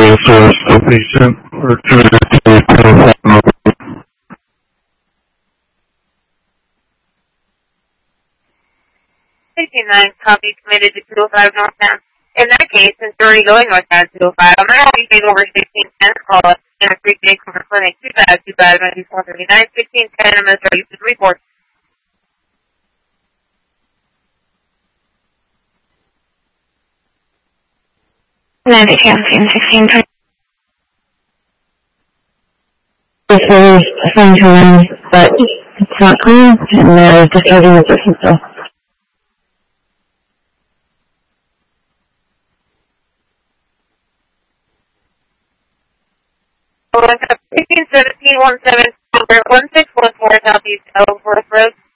a source of patient or committed to a telephone number. 69 copy committed to 205 northbound. In that case, since you're already going northbound 205, I'm going to have you take over 1610 to call us in a free day from the clinic 2525 9439 1610. I'm going to start you to report. No, they can't see in 1610. This is assigned to one, but it's not clear, and they're discharging the person still. We'll look up 161717 1614 Southeast Ellsworth Road.